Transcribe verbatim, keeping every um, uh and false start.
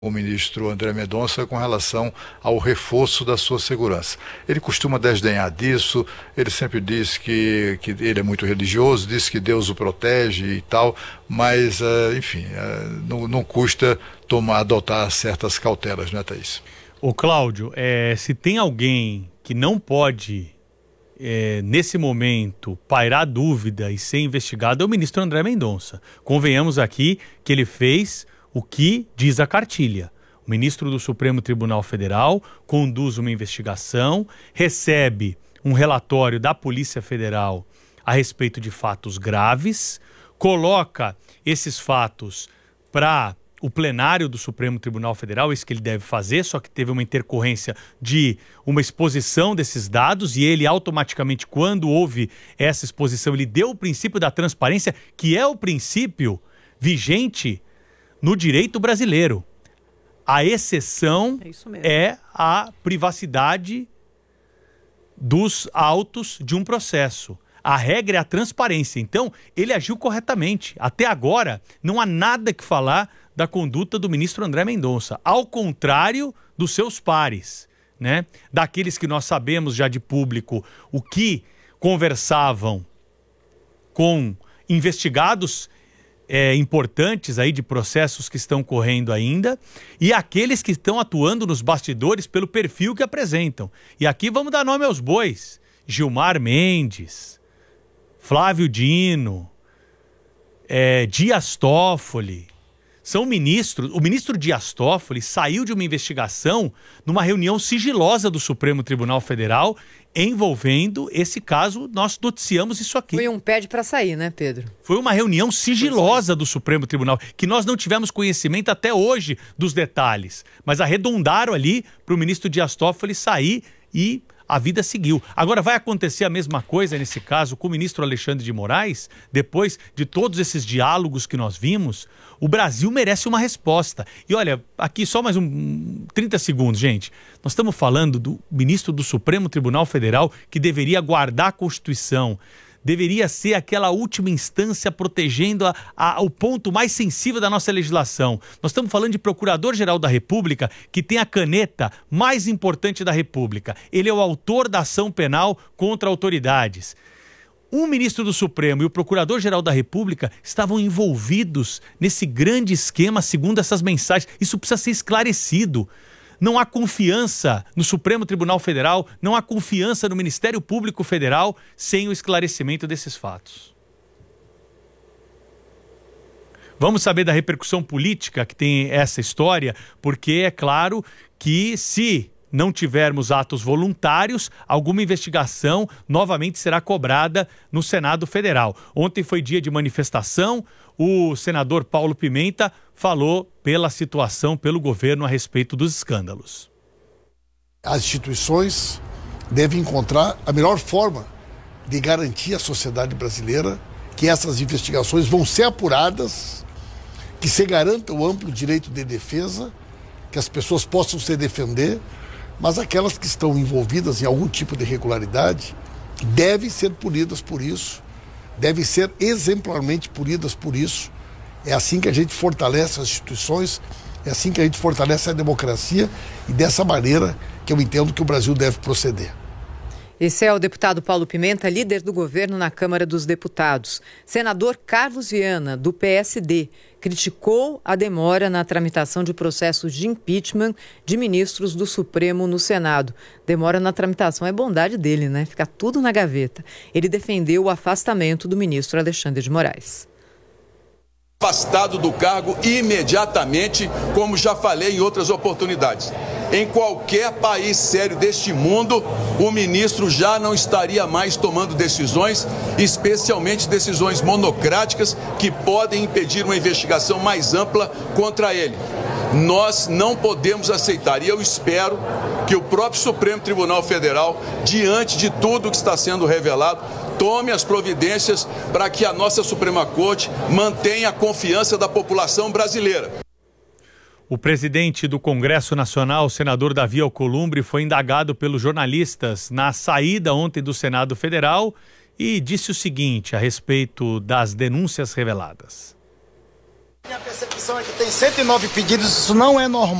o ministro André Mendonça com relação ao reforço da sua segurança. Ele costuma desdenhar disso, ele sempre diz que, que ele é muito religioso, diz que Deus o protege e tal, mas, uh, enfim, uh, não, não custa tomar, adotar certas cautelas, não é, Thaís? Ô Cláudio, é, se tem alguém que não pode, é, nesse momento, pairar dúvida e ser investigado, é o ministro André Mendonça. Convenhamos aqui que ele fez o que diz a cartilha. O ministro do Supremo Tribunal Federal conduz uma investigação, recebe um relatório da Polícia Federal a respeito de fatos graves, coloca esses fatos para o plenário do Supremo Tribunal Federal, isso que ele deve fazer, só que teve uma intercorrência de uma exposição desses dados e ele automaticamente, quando houve essa exposição, ele deu o princípio da transparência, que é o princípio vigente no direito brasileiro. A exceção é, é a privacidade dos autos de um processo. A regra é a transparência. Então, ele agiu corretamente. Até agora, não há nada que falar da conduta do ministro André Mendonça. Ao contrário dos seus pares, né? Daqueles que nós sabemos já de público o que conversavam com investigados É, importantes aí de processos que estão correndo ainda e aqueles que estão atuando nos bastidores pelo perfil que apresentam. E aqui vamos dar nome aos bois. Gilmar Mendes, Flávio Dino, é, Dias Toffoli. São ministros. O ministro Dias Toffoli saiu de uma investigação numa reunião sigilosa do Supremo Tribunal Federal envolvendo esse caso. Nós noticiamos isso aqui. Foi um pede para sair, né, Pedro? Foi uma reunião sigilosa do Supremo Tribunal, que nós não tivemos conhecimento até hoje dos detalhes, mas arredondaram ali para o ministro Dias Toffoli sair e a vida seguiu. Agora vai acontecer a mesma coisa nesse caso com o ministro Alexandre de Moraes, depois de todos esses diálogos que nós vimos. O Brasil merece uma resposta. E olha, aqui só mais um trinta segundos, gente. Nós estamos falando do ministro do Supremo Tribunal Federal que deveria guardar a Constituição, deveria ser aquela última instância protegendo a, a, o ponto mais sensível da nossa legislação. Nós estamos falando de Procurador-Geral da República, que tem a caneta mais importante da República. Ele é o autor da ação penal contra autoridades. O ministro do Supremo e o Procurador-Geral da República estavam envolvidos nesse grande esquema, segundo essas mensagens. Isso precisa ser esclarecido. Não há confiança no Supremo Tribunal Federal, não há confiança no Ministério Público Federal sem o esclarecimento desses fatos. Vamos saber da repercussão política que tem essa história, porque é claro que se não tivermos atos voluntários, alguma investigação novamente será cobrada no Senado Federal. Ontem foi dia de manifestação, o senador Paulo Pimenta falou pela situação, pelo governo a respeito dos escândalos. As instituições devem encontrar a melhor forma de garantir à sociedade brasileira que essas investigações vão ser apuradas, que se garanta o amplo direito de defesa, que as pessoas possam se defender, mas aquelas que estão envolvidas em algum tipo de irregularidade devem ser punidas por isso, devem ser exemplarmente punidas por isso. É assim que a gente fortalece as instituições, é assim que a gente fortalece a democracia e dessa maneira que eu entendo que o Brasil deve proceder. Esse é o deputado Paulo Pimenta, líder do governo na Câmara dos Deputados. Senador Carlos Viana, do P S D, criticou a demora na tramitação de processos de impeachment de ministros do Supremo no Senado. Demora na tramitação é bondade dele, né? Fica tudo na gaveta. Ele defendeu o afastamento do ministro Alexandre de Moraes. Afastado do cargo imediatamente, como já falei em outras oportunidades. Em qualquer país sério deste mundo, o ministro já não estaria mais tomando decisões, especialmente decisões monocráticas que podem impedir uma investigação mais ampla contra ele. Nós não podemos aceitar, e eu espero que o próprio Supremo Tribunal Federal, diante de tudo que está sendo revelado, tome as providências para que a nossa Suprema Corte mantenha a confiança da população brasileira. O presidente do Congresso Nacional, o senador Davi Alcolumbre, foi indagado pelos jornalistas na saída ontem do Senado Federal e disse o seguinte a respeito das denúncias reveladas. Minha percepção é que tem cento e nove pedidos, isso não é normal.